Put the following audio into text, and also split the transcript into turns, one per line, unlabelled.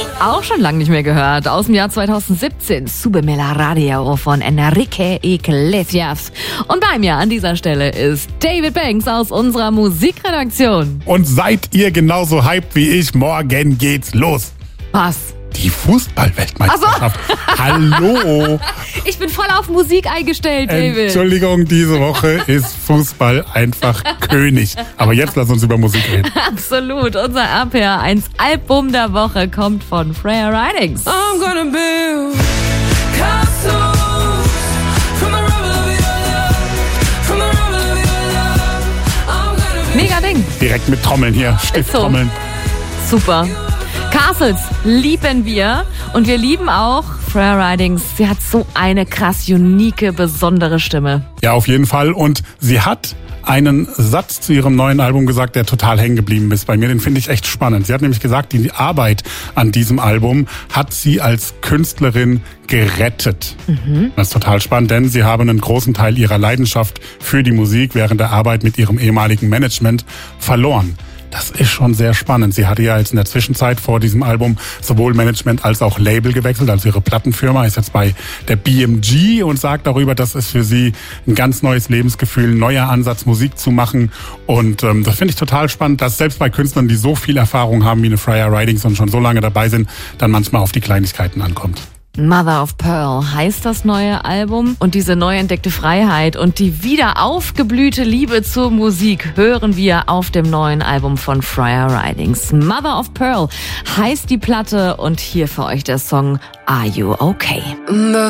Auch schon lange nicht mehr gehört. Aus dem Jahr 2017. Sube me la radio von Enrique Iglesias. Und bei mir an dieser Stelle ist David Banks aus unserer Musikredaktion.
Und seid ihr genauso hyped wie ich? Morgen geht's los.
Was?
Die Fußball-Weltmeisterschaft.
Ach so.
Hallo.
Ich bin voll auf Musik eingestellt, David.
Entschuldigung, diese Woche ist Fußball einfach König. Aber jetzt lass uns über Musik reden.
Absolut. Unser RPR1 Album der Woche kommt von Freya Ridings.
I'm gonna build castles from the rubble of your love, from the rubble of your love. I'm gonna build.
Mega Ding.
Direkt mit Trommeln hier, Stifttrommeln.
Super. Castles lieben wir und wir lieben auch Freya Ridings. Sie hat so eine krass unique, besondere Stimme.
Ja, auf jeden Fall. Und sie hat einen Satz zu ihrem neuen Album gesagt, der total hängen geblieben ist bei mir. Den finde ich echt spannend. Sie hat nämlich gesagt, die Arbeit an diesem Album hat sie als Künstlerin gerettet. Das ist total spannend, denn sie haben einen großen Teil ihrer Leidenschaft für die Musik während der Arbeit mit ihrem ehemaligen Management verloren. Das ist schon sehr spannend. Sie hatte ja jetzt in der Zwischenzeit vor diesem Album sowohl Management als auch Label gewechselt. Also ihre Plattenfirma ist jetzt bei der BMG und sagt darüber, dass es für sie ein ganz neues Lebensgefühl, ein neuer Ansatz, Musik zu machen. Und das finde ich total spannend, dass selbst bei Künstlern, die so viel Erfahrung haben wie eine Freya Ridings und schon so lange dabei sind, dann manchmal auf die Kleinigkeiten ankommt.
Mother of Pearl heißt das neue Album und diese neu entdeckte Freiheit und die wieder aufgeblühte Liebe zur Musik hören wir auf dem neuen Album von Freya Ridings. Mother of Pearl heißt die Platte und hier für euch der Song Are You Okay?
The